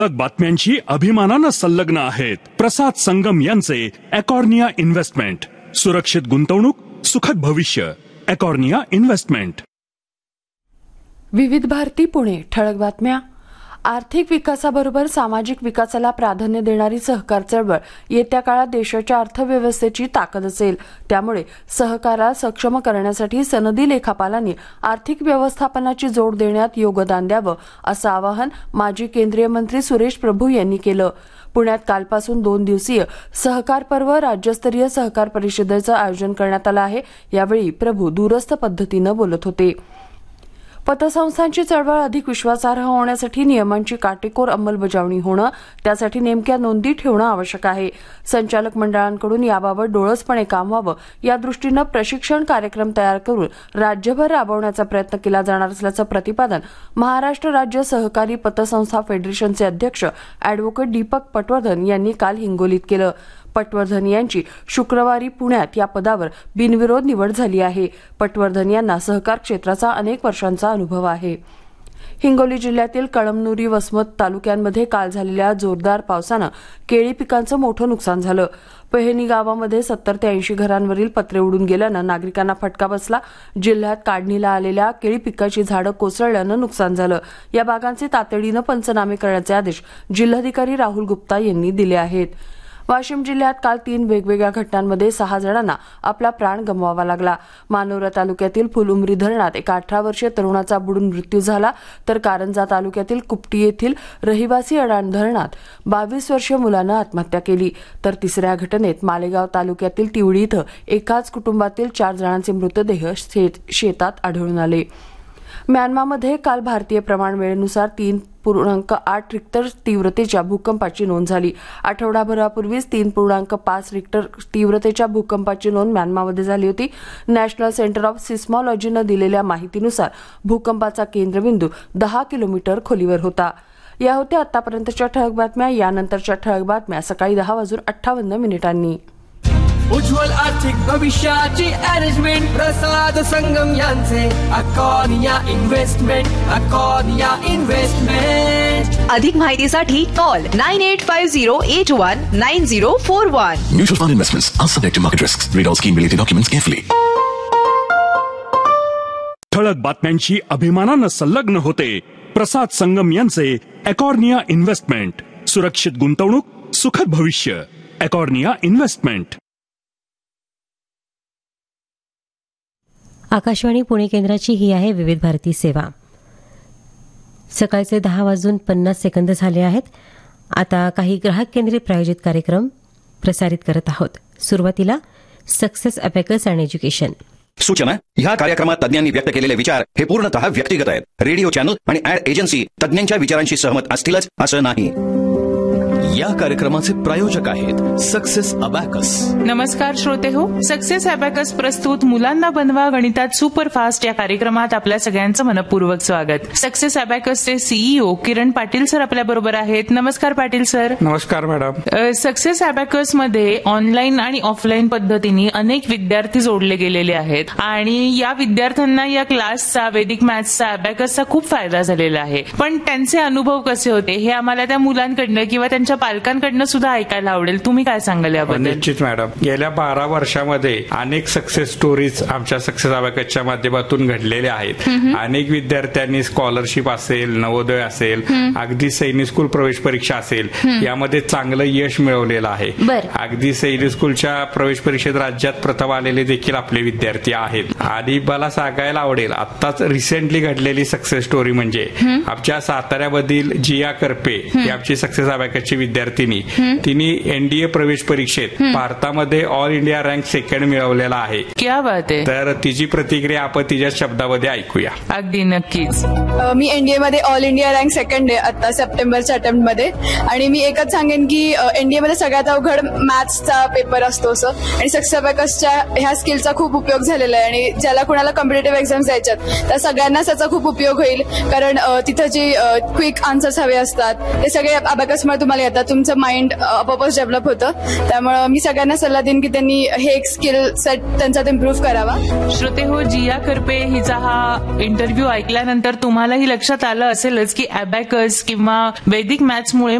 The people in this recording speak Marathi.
बातम्यांची अभिमानानं संलग्न आहेत प्रसाद संगम यांचे एकॉर्निया इन्व्हेस्टमेंट. सुरक्षित गुंतवणूक, सुखद भविष्य. एकॉर्निया इन्व्हेस्टमेंट. विविध भारती पुणे. ठळक बातम्या. आर्थिक विकासाबरोबर सामाजिक विकासाला प्राधान्य देणारी सहकार चळवळ येत्या काळात देशाच्या अर्थव्यवस्थेची ताकद असेल. त्यामुळे सहकाराला सक्षम करण्यासाठी सनदी लेखापालांनी आर्थिक व्यवस्थापनाची जोड देण्यात योगदान द्यावं, असं आवाहन माजी केंद्रीय मंत्री सुरेश प्रभू यांनी केलं. पुण्यात कालपासून 2 दिवसीय सहकार पर्व राज्यस्तरीय सहकार परिषदेचं आयोजन करण्यात आलं आहे. यावेळी प्रभू दूरस्थ पद्धतीनं बोलत होते. पतसंस्थांची चळवळ अधिक विश्वासार्ह होण्यासाठी नियमांची काटेकोर अंमलबजावणी होणं, त्यासाठी नेमक्या नोंदी ठेवणं आवश्यक आहे. संचालक मंडळांकडून याबाबत डोळसपणे काम व्हावं यादृष्टीनं प्रशिक्षण कार्यक्रम तयार करून राज्यभर राबवण्याचा प्रयत्न केला जाणार असल्याचं प्रतिपादन महाराष्ट्र राज्य सहकारी पतसंस्था फेडरेशनचे अध्यक्ष अॅडव्होकेट दीपक पटवर्धन यांनी काल हिंगोलीत केलं. पटवर्धन यांची शुक्रवारी पुण्यात या पदावर बिनविरोध निवड झाली आहे. पटवर्धन यांना सहकार क्षेत्राचा अनेक वर्षांचा अनुभव आहे. हिंगोली जिल्ह्यातील कळमनुरी, वसमत तालुक्यांमध्ये काल झालेल्या जोरदार पावसानं केळी पिकांचं मोठं नुकसान झालं. पहेनी गावामध्ये 70 ते 80 घरांवरील पत्रे उडून गेल्यानं नागरिकांना फटका बसला. जिल्ह्यात काढणीला आलेल्या केळी पिकाची झाडं कोसळल्यानं नुकसान झालं. या बागांचे तातडीनं पंचनामे करण्याचे आदेश जिल्हाधिकारी राहुल गुप्ता यांनी दिले आहेत. वाशिम जिल्ह्यात काल 3 वेगवेगळ्या घटनांमध्ये 6 जणांना आपला प्राण गमवावा लागला. मानोरा तालुक्यातील फुलुंब्री धरणात एका 18 वर्षीय तरुणाचा बुडून मृत्यू झाला, तर कारंजा तालुक्यातील कुपटी येथील रहिवासी अडाण धरणात 22 वर्षीय मुलानं आत्महत्या केली. तर तिसऱ्या घटनेत मालेगाव तालुक्यातील तिवडी इथं एकाच कुटुंबातील 4 जणांचे मृतदेह शेतात आढळून आले. म्यानमारमध्ये काल भारतीय प्रमाण वेळेनुसार 3.8 रिक्टर तीव्रतेच्या भूकंपाची नोंद झाली. आठवडाभरापूर्वीच 3.5 रिक्टर तीव्रतेच्या भूकंपाची नोंद म्यानमारमध्ये झाली होती. नॅशनल सेंटर ऑफ सिस्मॉलॉजीनं दिलेल्या माहितीनुसार भूकंपाचा केंद्रबिंदू 10 किलोमीटर खोलीवर होता. या होत्या आतापर्यंतच्या ठळक बातम्या. यानंतरच्या ठळक बातम्या सकाळी 10:58 उज्ज्वल आर्थिक भविष्याची अरेंजमेंट प्रसाद संगम यांचे एकॉर्निया इन्व्हेस्टमेंट. एकॉर्निया इन्व्हेस्टमेंट. अधिक माहितीसाठी call 9850819041. Mutual fund investments are subject to market risks. Read all scheme related documents carefully. ठळक बातम्यांची अभिमानानं संलग्न होते प्रसाद संगम यांचे एकॉर्निया इन्व्हेस्टमेंट. सुरक्षित गुंतवणूक, सुखद भविष्य. एकॉर्निया इन्व्हेस्टमेंट. आकाशवाणी पुणे केंद्राची ही आहे विविध भारती सेवा. सकाळचे 10:50 झाले आहेत. आता काही ग्राहक केंद्रित प्रायोजित कार्यक्रम प्रसारित करत आहोत. सुरुवातीला सक्सेस अबॅकस अँड एज्युकेशन. सूचना: ह्या कार्यक्रमात तज्ञांनी व्यक्त केलेले विचार हे पूर्णतः व्यक्तिगत आहेत. रेडिओ चॅनल आणि ऍड एजन्सी तज्ञांच्या विचारांशी सहमत असतीलच असं नाही. या कार्यक्रमाचे प्रायोजक आहेत सक्सेस अबॅकस. नमस्कार श्रोते हो. सक्सेस अबॅकस प्रस्तुत मुलांना बनवा गणितात सुपरफास्ट या कार्यक्रमात आपल्या सगळ्यांचं मनपूर्वक स्वागत. Success अबॅकसचे CEO Kiran Patil sir आपल्या बरोबर आहेत. नमस्कार पाटील सर. नमस्कार मॅडम. सक्सेस अबॅकस मध्ये ऑनलाईन आणि ऑफलाईन पद्धतीने अनेक विद्यार्थी जोडले गेलेले आहेत आणि या विद्यार्थ्यांना या क्लासचा, वैदिक मॅथ्सचा, अबॅकसचा खूप फायदा झालेला आहे. पण त्यांचे अनुभव कसे होते हे आम्हाला त्या मुलांकडनं किंवा त्यांच्या पालकांकडनं सुद्धा ऐकायला आवडेल. तुम्ही काय सांगाल याबद्दल? निश्चित मॅडम. गेल्या 12 वर्षामध्ये अनेक सक्सेस स्टोरीज आमच्या सक्सेस अबॅकसच्या माध्यमातून घडलेल्या आहेत. अनेक विद्यार्थ्यांनी स्कॉलरशिप असेल, नवोदय असेल, अगदी सैनिक स्कूल प्रवेश परीक्षा असेल, यामध्ये चांगलं यश मिळवलेलं आहे. अगदी सैनिक स्कूलच्या प्रवेश परीक्षेत राज्यात प्रथम आलेले देखील आपले विद्यार्थी आहेत. आणि मला सांगायला आवडेल, आत्ताच रिसेंटली घडलेली सक्सेस स्टोरी म्हणजे आमच्या साताऱ्यामधील जिया करपे ही आमची सक्सेस अबॅकसची विद्यार्थिनी. तिने एनडीए प्रवेश परीक्षेत भारतामध्ये ऑल इंडिया रँक 2nd मिळवलेला आहे. क्या बात आहे. तर तिची प्रतिक्रिया आपण तिच्या शब्दामध्ये ऐकूया. अगदी नक्कीच. मी एनडीए मध्ये ऑल इंडिया रँक 2nd आहे आता सप्टेंबरच्या अटेम्प्ट मध्ये. आणि मी एकच सांगेन की एनडीए मध्ये सगळ्यात अवघड मॅथ्सचा पेपर असतो असं. आणि सक्सेस अबॅकसच्या ह्या स्किलचा खूप उपयोग झालेला आहे. आणि ज्याला कुणाला कॉम्पिटेटिव्ह एक्झाम्स द्यायच्यात त्या सगळ्यांनाच त्याचा खूप उपयोग होईल. कारण तिथं जी क्विक आन्सर्स हवे असतात ते सगळे अबॅकसमुळे तुम्हाला येतात. सुद्धा तुमचं माइंड आपोआपच डेव्हलप होतं. त्यामुळे मी सगळ्यांना सल्ला देईन की त्यांनी हे एक स्किल सेट त्यांचा इम्प्रूव्ह करावा. श्रोते हो, जिया करपे हिचा हा इंटरव्ह्यू ऐकल्यानंतर तुम्हालाही लक्षात आलं असेलच की अबॅकस किंवा वैदिक मॅथ्समुळे